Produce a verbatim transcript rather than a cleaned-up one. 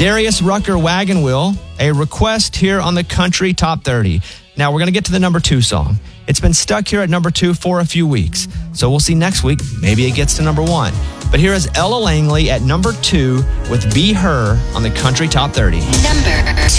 Darius Rucker, Wagon Wheel, a request here on the Country Top thirty. Now, we're going to get to the number two song. It's been stuck here at number two for a few weeks. So we'll see next week. Maybe it gets to number one. But here is Ella Langley at number two with Be Her on the Country Top thirty. Number two.